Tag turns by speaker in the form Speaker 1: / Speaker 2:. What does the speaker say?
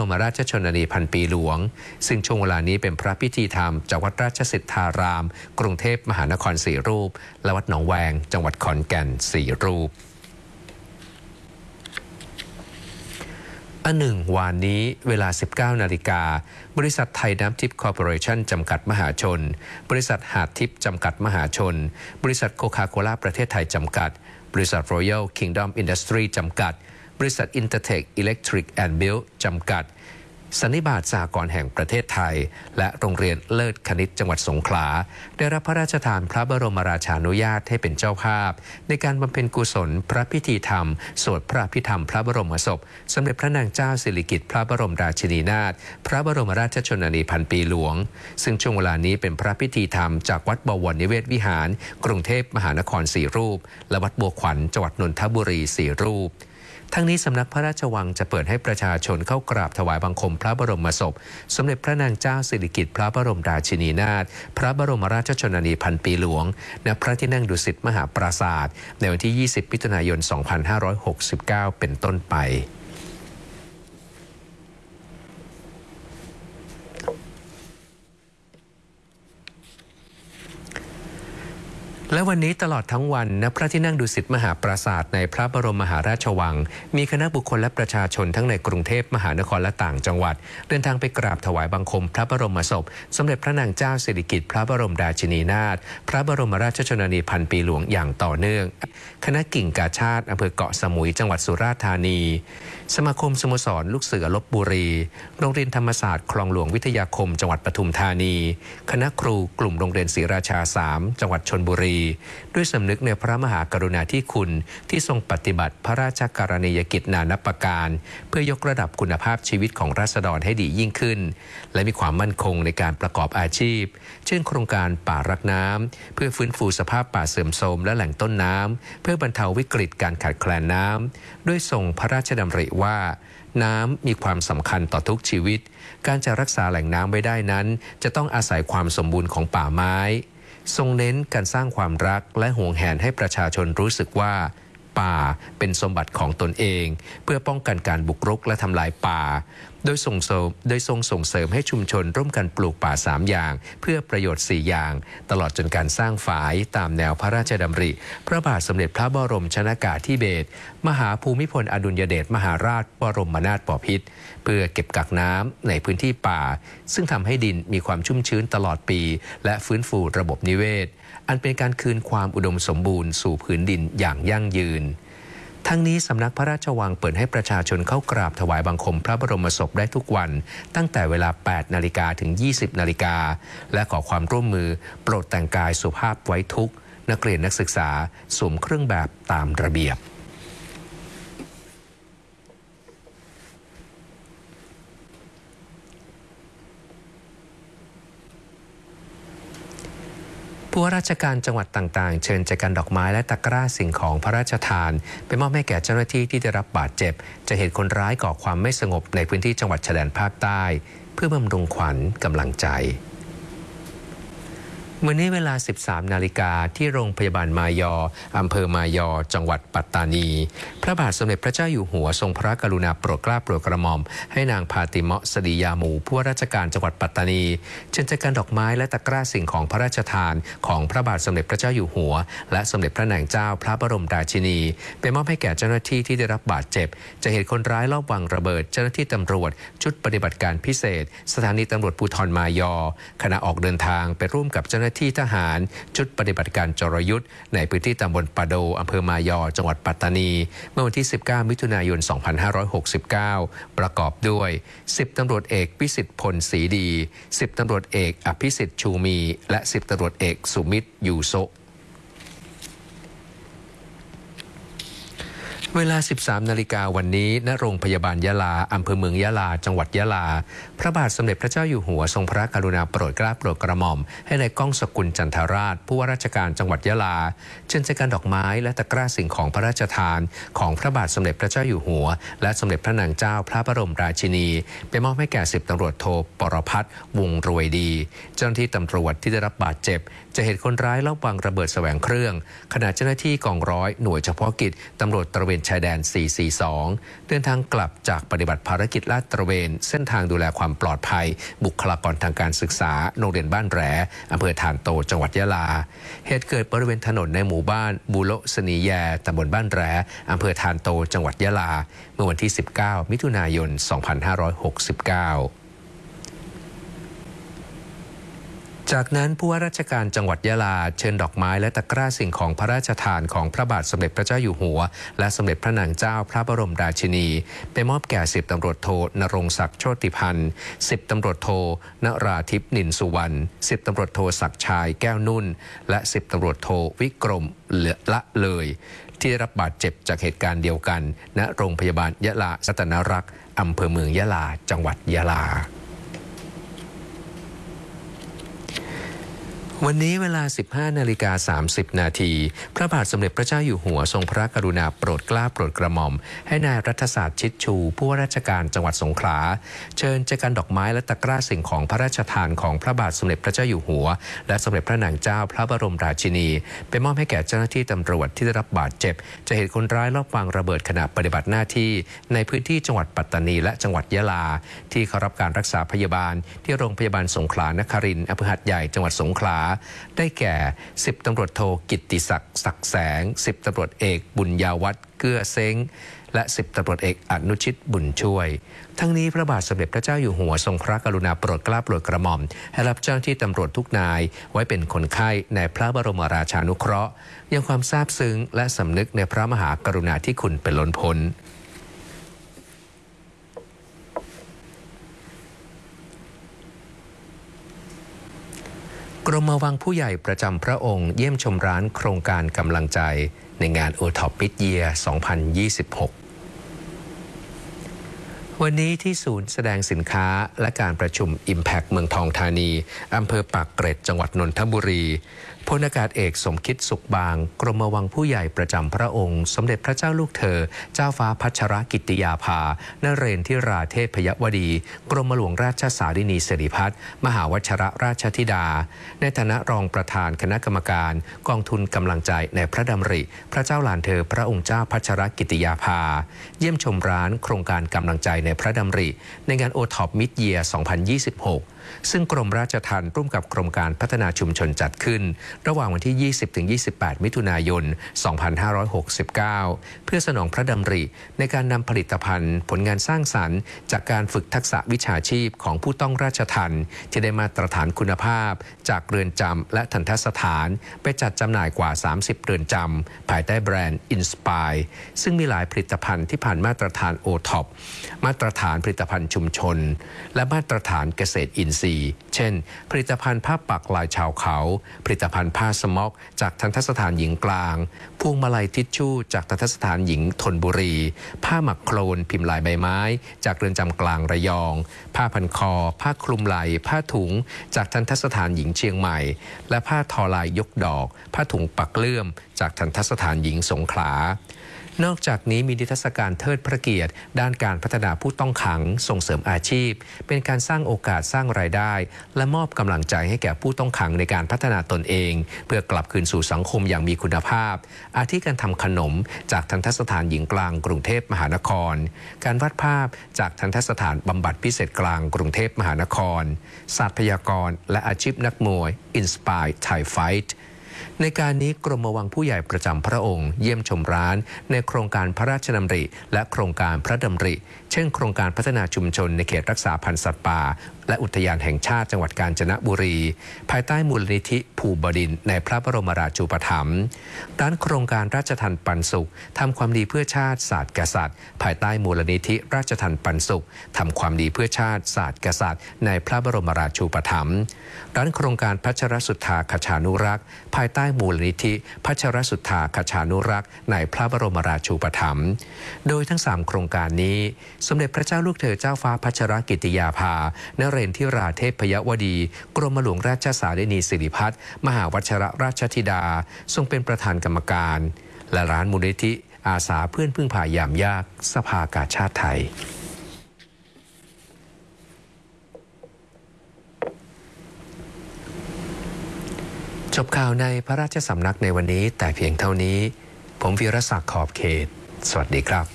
Speaker 1: มราชชนนีพันปีหลวงซึ่งช่วงเวลานี้เป็นพระพิธีธรรมจากวัดราชสิทธารามกรุงเทพมหานคร4 รูปและวัดหนองแวงจังหวัดขอนแก่น4 รูปวานนี้เวลา 19 นาฬิกาบริษัทไทยน้ำทิพย์คอร์ปอเรชั่นจำกัดมหาชนบริษัทหาดทิพย์จำกัดมหาชนบริษัทโคคาโคล่าประเทศไทยจำกัดบริษัท Royal Kingdom Industry จำกัดบริษัท Intertech Electric and Build จำกัดสันนิบาตสหกรณ์แห่งประเทศไทยและโรงเรียนเลิศคณิตจังหวัดสงขลาได้รับพระราชทานพระบรมราชานุญาตให้เป็นเจ้าภาพในการบำเพ็ญกุศลพระพิธีธรรมสวดพระอภิธรรมพระบรมศพสมเด็จพระนางเจ้าสิริกิติ์พระบรมราชินีนาถพระบรมราชชนนีพันปีหลวงซึ่งช่วงเวลานี้เป็นพระพิธีธรรมจากวัดบวรนิเวศวิหารกรุงเทพมหานคร4 รูปและวัดบัวขวัญจังหวัดนนทบุรี4 รูปทั้งนี้สำนักพระราชวังจะเปิดให้ประชาชนเข้ากราบถวายบังคมพระบรมศพสมเด็จพระนางเจ้าสิริกิติ์พระบรมราชินีนาถพระบรมราชชนนีพันปีหลวงณพระที่นั่งดุสิตมหาปราสาทในวันที่ 20 มิถุนายน 2569 เป็นต้นไปและวันนี้ตลอดทั้งวันณพระที่นั่งดุสิตมหาปราสาทในพระบรมมหาราชวังมีคณะบุคคลและประชาชนทั้งในกรุงเทพมหานครและต่างจังหวัดเดินทางไปกราบถวายบังคมพระบรมศพสมเด็จพระนางเจ้าสิริกิติ์พระบรมราชินีนาถพระบรมราชชนนีพันปีหลวงอย่างต่อเนื่องคณะกิ่งกาชาดอำเภอเกาะสมุยจังหวัดสุราษฎร์ธานีสมาคมสโมสรลูกเสือลพบุรีโรงเรียนธรรมศาสตร์คลองหลวงวิทยาคมจังหวัดปทุมธานีคณะครูกลุ่มโรงเรียนศรีราชา3จังหวัดชลบุรีด้วยสำนึกในพระมหากรุณาธิคุณที่ทรงปฏิบัติพระราชกรณียกิจนานับประการเพื่อยกระดับคุณภาพชีวิตของราษฎรให้ดียิ่งขึ้นและมีความมั่นคงในการประกอบอาชีพเช่นโครงการป่ารักน้ำเพื่อฟื้นฟูสภาพป่าเสื่อมโทรมและแหล่งต้นน้ำเพื่อบรรเทาวิกฤตการขาดแคลนน้ำด้วยทรงพระราชดำริว่าน้ำมีความสำคัญต่อทุกชีวิตการจะรักษาแหล่งน้ำไว้ได้นั้นจะต้องอาศัยความสมบูรณ์ของป่าไม้ทรงเน้นการสร้างความรักและหวงแหนให้ประชาชนรู้สึกว่าป่าเป็นสมบัติของตนเองเพื่อป้องกันการบุกรุกและทำลายป่าโดยทรงส่งเสริมให้ชุมชนร่วมกันปลูกป่า3 อย่างเพื่อประโยชน์4 อย่างตลอดจนการสร้างฝายตามแนวพระราชดำริพระบาทสมเด็จพระบรมชนกาธิเบศรมหาภูมิพลอดุลยเดชมหาราชบรมนาถบพิตรเพื่อเก็บกักน้ำในพื้นที่ป่าซึ่งทำให้ดินมีความชุ่มชื้นตลอดปีและฟื้นฟูระบบนิเวศอันเป็นการคืนความอุดมสมบูรณ์สู่พื้นดินอย่างยั่งยืนทั้งนี้สำนักพระราชวังเปิดให้ประชาชนเข้ากราบถวายบังคมพระบรมศพได้ทุกวันตั้งแต่เวลา 8 นาฬิกาถึง 20 นาฬิกาและขอความร่วมมือโปรดแต่งกายสุภาพไว้ทุกนักเรียนนักศึกษาสวมเครื่องแบบตามระเบียบผู้ว่าราชการจังหวัดต่างๆเชิญแจกันดอกไม้และตะกร้าสิ่งของพระราชทานไปมอบให้แก่เจ้าหน้าที่ที่ได้รับบาดเจ็บจากเหตุคนร้ายก่อความไม่สงบในพื้นที่จังหวัดชายแดนภาคใต้เพื่อบำรุงขวัญกำลังใจวันนี้เวลา 13 นาฬิกาที่โรงพยาบาลมายออำเภอมายอจังหวัดปัตตานีพระบาทสมเด็จพระเจ้าอยู่หัวทรงพระกรุณาโปรดเกล้าโปรดกระหม่อมให้นางพาติเมาะสดียามูผู้ว่าราชการจังหวัดปัตตานีเชิญแจกันดอกไม้และตะกร้าสิ่งของพระราชทานของพระบาทสมเด็จพระเจ้าอยู่หัวและสมเด็จพระนางเจ้าพระบรมราชินีไปมอบให้แก่เจ้าหน้าที่ที่ได้รับบาดเจ็บจากเหตุคนร้ายลอบวางระเบิดเจ้าหน้าที่ตำรวจชุดปฏิบัติการพิเศษสถานีตำรวจภูธรมายอขณะออกเดินทางไปร่วมกับเจ้าหน้าที่ทหารชุดปฏิบัติการจรยุทธ์ในพื้นที่ตำบลปะโดอำเภอมายอจังหวัดปัตตานีเมื่อวันที่ 19 มิถุนายน 2569 ประกอบด้วย 10 ตำรวจเอกพิสิทธิ์พลศรีดี 10 ตำรวจเอกอภิสิทธิ์ชูมีและ 10 ตำรวจเอกสุมิตรยูโซเวลา 13 นาฬิกาวันนี้ณโรงพยาบาลยะลาอำเภอเมืองยะลาจังหวัดยะลาพระบาทสมเด็จพระเจ้าอยู่หัวทรงพระกรุณาโปรดเกล้าโปรดกระหม่อมให้นายก้องสกุลจันทราชผู้ว่าราชการจังหวัดยะลาเชิญแจกันดอกไม้และตะกร้าสิ่งของพระราชทานของพระบาทสมเด็จพระเจ้าอยู่หัวและสมเด็จพระนางเจ้าพระบรมราชินีไปมอบให้แก่ 10 ตำรวจโทปรพัฒน์วงรวยดีเจ้าหน้าที่ตำรวจที่ได้รับบาดเจ็บจากเหตุคนร้ายลอบวางระเบิดแสวงเครื่องขณะเจ้าหน้าที่กองร้อยหน่วยเฉพาะกิจตำรวจตระเวนชายแดน 442 เดินทางกลับจากปฏิบัติภารกิจลาดตระเวนเส้นทางดูแลความปลอดภัยบุคลากรทางการศึกษาโรงเรียนบ้านแหลอำเภอธารโตจังหวัดยะลาเหตุเกิดบริเวณถนนในหมู่บ้านบูโลสนีแยตำบลบ้านแหลอำเภอธารโตจังหวัดยะลาเมื่อวันที่ 19 มิถุนายน 2569จากนั้นผู้ว่าราชการจังหวัดยะลาเชิญดอกไม้และตะกร้าสิ่งของพระราชทานของพระบาทสมเด็จพระเจ้าอยู่หัวและสมเด็จพระนางเจ้าพระบรมราชินีไปมอบแก่10ตำรวจโทณรงค์ศักดิ์โชติพันธ์10ตำรวจโทนราทิพย์นินสุวรรณ10ตำรวจโทศักดิ์ชายแก้วนุ่นและ10ตำรวจโทวิกรมละเลยที่ได้รับบาดเจ็บจากเหตุการณ์เดียวกันณโรงพยาบาลยะลาสัตนรักษ์อำเภอเมืองยะลาจังหวัดยะลาวันนี้เวลา 15:30 นาทีพระบาทสมเด็จพระเจ้าอยู่หัวทรงพระกรุณาโปรดเกล้าโปรดกระหม่อมให้นายรัฐศาสตร์ชิดชูผู้ว่าราชการจังหวัดสงขลาเชิญแจกันดอกไม้และตะกร้าสิ่งของพระราชทานของพระบาทสมเด็จพระเจ้าอยู่หัวและสมเด็จพระนางเจ้าพระบรมราชินีไปมอบให้แก่เจ้าหน้าที่ตำรวจที่ได้รับบาดเจ็บจากเหตุคนร้ายลอบวางระเบิดขณะปฏิบัติหน้าที่ในพื้นที่จังหวัดปัตตานีและจังหวัดยะลาที่เข้ารับการรักษาพยาบาลที่โรงพยาบาลสงขลานครินทร์อำเภอหาดใหญ่จังหวัดสงขลาได้แก่10ตำรวจโทกิตติศักดิ์ศักดิ์แสง10ตำรวจเอกบุญญาวัฒน์เกื้อเซ้งและ10ตำรวจเอกอนุชิตบุญช่วยทั้งนี้พระบาทสมเด็จพระเจ้าอยู่หัวทรงพระกรุณาโปรดเกล้าโปรดกระหม่อมให้รับเจ้าหน้าที่ตำรวจทุกนายไว้เป็นคนไข้ในพระบรมราชานุเคราะห์ยังความซาบซึ้งและสำนึกในพระมหากรุณาธิคุณเป็นล้นพ้นกรมวังผู้ใหญ่ประจำพระองค์เยี่ยมชมร้านโครงการกำลังใจในงาน OTOP Mid-Year 2026 วันนี้ที่ศูนย์แสดงสินค้าและการประชุม Impact เมืองทองธานีอำเภอปากเกร็ดจังหวัดนนทบุรีพลอากาศเอกสมคิดสุขบางกรมวังผู้ใหญ่ประจำพระองค์สมเด็จพระเจ้าลูกเธอเจ้าฟ้าพัชรกิติยาภานเรนทิราเทพยวดีกรมหลวงราชสารินีสิริพัฒน์มหาวชรราชธิดาในฐานะรองประธานคณะกรรมการกองทุนกำลังใจในพระดำริพระเจ้าหลานเธอพระองค์เจ้าพัชรกิติยาภาเยี่ยมชมร้านโครงการกำลังใจในพระดำริในงาน OTOP Mid-Year 2026ซึ่งกรมราชทัณฑ์ร่วมกับกรมการพัฒนาชุมชนจัดขึ้นระหว่างวันที่ 20-28 มิถุนายน 2569 เพื่อสนองพระดำริในการนำผลิตภัณฑ์ผลงานสร้างสรรค์จากการฝึกทักษะวิชาชีพของผู้ต้องราชทัณฑ์ที่ได้มาตรฐานคุณภาพจากเรือนจำและทัณฑสถานไปจัดจำหน่ายกว่า 30 เรือนจำภายใต้แบรนด์ Inspire ซึ่งมีหลายผลิตภัณฑ์ที่ผ่านมาตรฐาน OTOP มาตรฐานผลิตภัณฑ์ชุมชนและมาตรฐานเกษตรอินทรีย์เช่นผลิตภัณฑ์ผ้าปักลายชาวเขาผลิตภัณฑ์ผ้าสม็อกจากทัณฑสถานหญิงกลางพวงมาลัยทิชชู่จากทัณฑสถานหญิงธนบุรีผ้าหมักโคลนพิมพ์ลายใบไม้จากเรือนจำกลางระยองผ้าพันคอผ้าคลุมไหล่ผ้าถุงจากทัณฑสถานหญิงเชียงใหม่และผ้าทอลายยกดอกผ้าถุงปักเลื่อมจากทัณฑสถานหญิงสงขลานอกจากนี้มีนิทรรศการเทิดพระเกียรติด้านการพัฒนาผู้ต้องขังส่งเสริมอาชีพเป็นการสร้างโอกาสสร้างรายได้และมอบกำลังใจให้แก่ผู้ต้องขังในการพัฒนาตนเองเพื่อกลับคืนสู่สังคมอย่างมีคุณภาพอาทิการทำขนมจากทัณฑสถานหญิงกลางกรุงเทพมหานครการวาดภาพจากทัณฑสถานบำบัดพิเศษกลางกรุงเทพมหานครศาสตร์พยากรณ์และอาชีพนักมวย Inspire Thai Fightในการนี้กรมวังผู้ใหญ่ประจำพระองค์เยี่ยมชมร้านในโครงการพระราชดำริและโครงการพระดำริเช่นโครงการพัฒนาชุมชนในเขตรักษาพันธุ์สัตว์ป่าและอุทยานแห่งชาติจังหวัดกาญจนบุรีภายใต้มูลนิธิภูบดินทร์ในพระบรมราชูปถัมภ์ด้านโครงการราชทัณฑ์ปันสุขทำความดีเพื่อชาติศาสตร์กษัตริย์ภายใต้มูลนิธิราชทัณฑ์ปันสุขทำความดีเพื่อชาติศาสตร์กษัตริย์ในพระบรมราชูปถัมภ์ด้านโครงการพัชรสุทธาคชานุรักษ์ภายใต้มูลนิธิพัชรสุทธาคชานุรักษ์ในพระบรมราชูปถัมภ์โดยทั้ง3โครงการนี้สมเด็จพระเจ้าลูกเธอเจ้าฟ้าพัชรกิติยาภานเรนทิราเทพยวดีกรมหลวงราชสารินีสิริพัฒน์มหาวชรราชธิดาทรงเป็นประธานกรรมการและร้านมูลนิธิอาสาเพื่อนพึ่งพายามยากสภากาชาดไทยจบข่าวในพระราชสำนักในวันนี้แต่เพียงเท่านี้ผมวีรศักดิ์ขอบเขตสวัสดีครับ